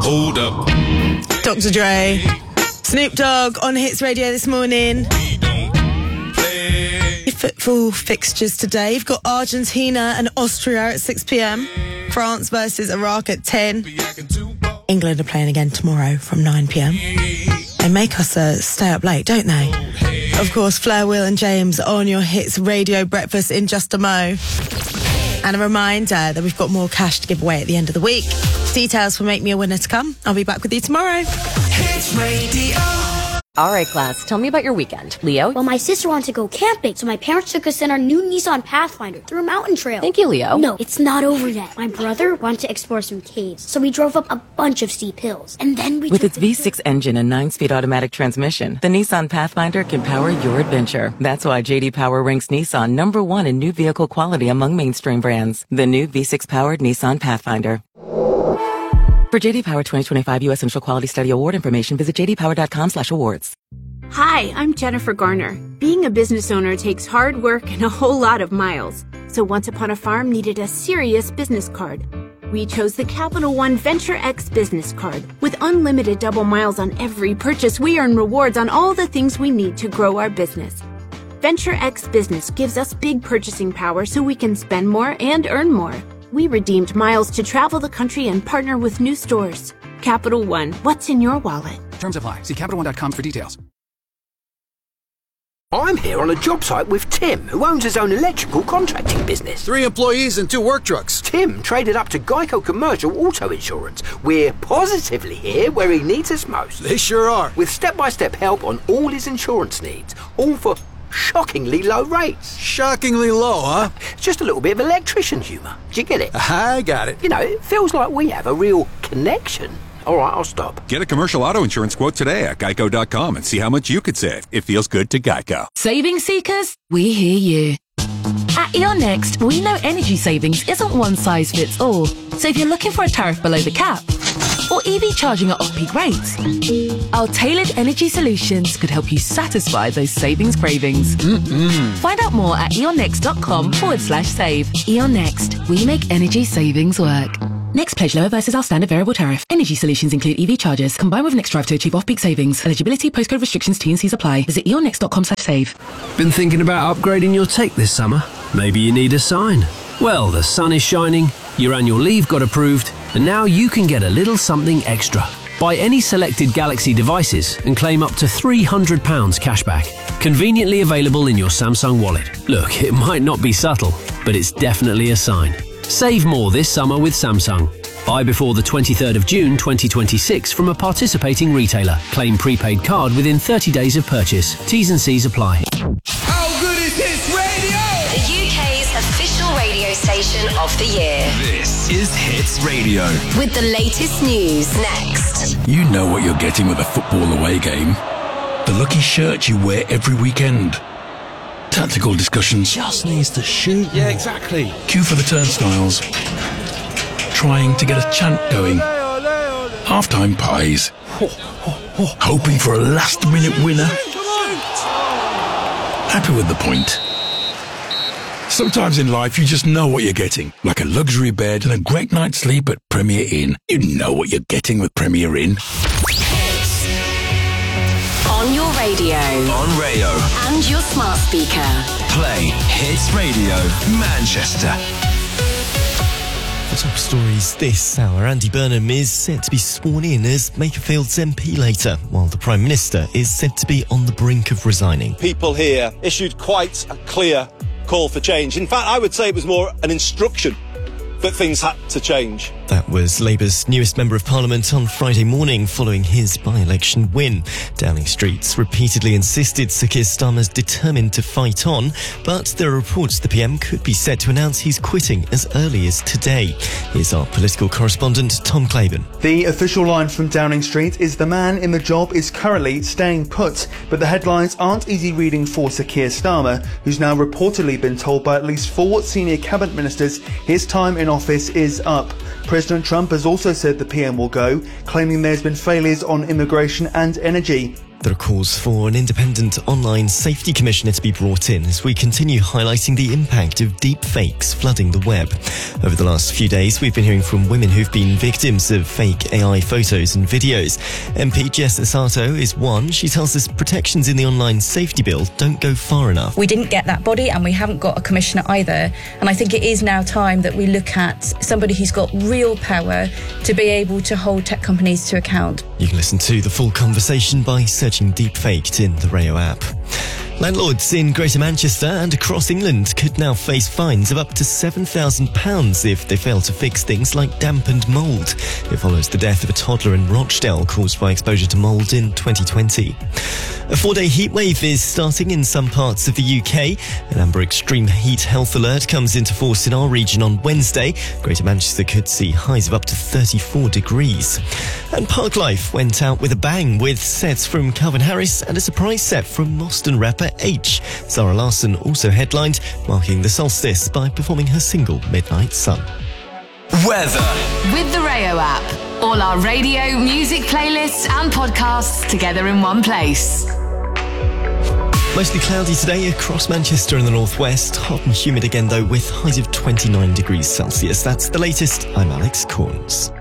Hold up. Dr. Dre, Snoop Dogg on Hits Radio this morning. Your football fixtures today. You've got Argentina and Austria at 6 p.m. France versus Iraq at 10. England are playing again tomorrow from 9 p.m. They make us stay up late, don't they? Of course, Flair, Will and James on your Hits Radio breakfast in just a mo. And a reminder that we've got more cash to give away at the end of the week. Details for Make Me a Winner to come. I'll be back with you tomorrow. Hits Radio. All right, class, tell me about your weekend. Leo? Well, my sister wanted to go camping, so my parents took us in our new Nissan Pathfinder through a mountain trail. Thank you, Leo. No, it's not over yet. My brother wanted to explore some caves, so we drove up a bunch of steep hills. And then we With its V6 engine and 9-speed automatic transmission, the Nissan Pathfinder can power your adventure. That's why J.D. Power ranks Nissan #1 in new vehicle quality among mainstream brands. The new V6-powered Nissan Pathfinder. For J.D. Power 2025 U.S. Central Quality Study Award information, visit jdpower.com/awards. Hi, I'm Jennifer Garner. Being a business owner takes hard work and a whole lot of miles. So Once Upon a Farm needed a serious business card. We chose the Capital One Venture X business card. With unlimited double miles on every purchase, we earn rewards on all the things we need to grow our business. Venture X Business gives us big purchasing power so we can spend more and earn more. We redeemed miles to travel the country and partner with new stores. Capital One, what's in your wallet? Terms apply. See CapitalOne.com for details. I'm here on a job site with Tim, who owns his own electrical contracting business. 3 employees and 2 work trucks. Tim traded up to Geico Commercial Auto Insurance. We're positively here where he needs us most. They sure are. With step-by-step help on all his insurance needs, all for shockingly low rates. Shockingly low, huh? Just a little bit of electrician humour. Do you get it? I got it. You know, it feels like we have a real connection. All right, I'll stop. Get a commercial auto insurance quote today at geico.com and see how much you could save. It feels good to Geico. Saving seekers, we hear you. At E.ON Next, we know energy savings isn't one size fits all. So if you're looking for a tariff below the cap, or EV charging at off-peak rates, our tailored energy solutions could help you satisfy those savings cravings. Find out more at eonnext.com/save. E.ON Next, we make energy savings work. Next pledge lower versus our standard variable tariff. Energy solutions include EV chargers, combined with Next Drive to achieve off-peak savings. Eligibility, postcode restrictions, T&Cs apply. Visit eonnext.com/save. Been thinking about upgrading your take this summer? Maybe you need a sign. Well, the sun is shining, your annual leave got approved, and now you can get a little something extra. Buy any selected Galaxy devices and claim up to £300 cashback. Conveniently available in your Samsung wallet. Look, it might not be subtle, but it's definitely a sign. Save more this summer with Samsung. Buy before the 23rd of June 2026 from a participating retailer. Claim prepaid card within 30 days of purchase. T's and C's apply. How good is Hits Radio? The UK's official radio station of the year. This is Hits Radio. With the latest news next. You know what you're getting with a football away game. The lucky shirt you wear every weekend. Tactical discussions. Just needs to shoot. Yeah, exactly. Queue for the turnstiles. Trying to get a chant going. Half-time pies. Hoping for a last-minute winner. Happy with the point. Sometimes in life you just know what you're getting. Like a luxury bed and a great night's sleep at Premier Inn. You know what you're getting with Premier Inn. On your radio. On Rayo. And your smart speaker. Play Hits Radio Manchester. The top stories this hour. Andy Burnham is set to be sworn in as Makerfield's MP later, while the Prime Minister is said to be on the brink of resigning. People here issued quite a clear call for change. In fact, I would say it was more an instruction that things had to change. That was Labour's newest Member of Parliament on Friday morning following his by-election win. Downing Street repeatedly insisted Sir Keir Starmer's determined to fight on, but there are reports the PM could be set to announce he's quitting as early as today. Here's our political correspondent, Tom Claiborne. The official line from Downing Street is the man in the job is currently staying put, but the headlines aren't easy reading for Sir Keir Starmer, who's now reportedly been told by at least 4 senior cabinet ministers his time in office is up. President Trump has also said the PM will go, claiming there's been failures on immigration and energy. There are calls for an independent online safety commissioner to be brought in as we continue highlighting the impact of deep fakes flooding the web. Over the last few days, we've been hearing from women who've been victims of fake AI photos and videos. MP Jess Asato is one. She tells us protections in the online safety bill don't go far enough. We didn't get that body and we haven't got a commissioner either. And I think it is now time that we look at somebody who's got real power to be able to hold tech companies to account. You can listen to the full conversation by searching Deepfaked in the Rayo app. Landlords in Greater Manchester and across England could now face fines of up to £7,000 if they fail to fix things like damp and mould. It follows the death of a toddler in Rochdale caused by exposure to mould in 2020. A 4-day heatwave is starting in some parts of the UK. An amber extreme heat health alert comes into force in our region on Wednesday. Greater Manchester could see highs of up to 34 degrees. And Parklife went out with a bang with sets from Calvin Harris and a surprise set from Moston rapper H. Zara Larsson also headlined, marking the solstice by performing her single Midnight Sun. Weather. With the Rayo app, all our radio, music playlists and podcasts together in one place. Mostly cloudy today across Manchester and the northwest. Hot and humid again though, with highs of 29 degrees Celsius. That's the latest. I'm Alex Corns.